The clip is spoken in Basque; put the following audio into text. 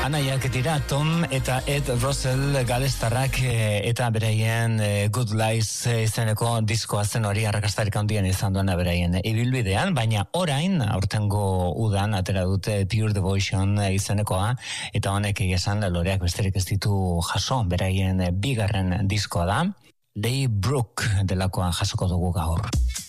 Anaiak dira Tom eta Ed Russell galestarrak eta beraien Good Lies izeneko diskoa zen hori arrakastarik handian izan duena beraien ibilbidean, baina orain aurtengo udan atera dute Pure Devotion izenekoa eta honek esan loreak besterik ez ditu jaso, beraien bigarren diskoa da. Leigh Brooke delakoa jasoko dugu gaur.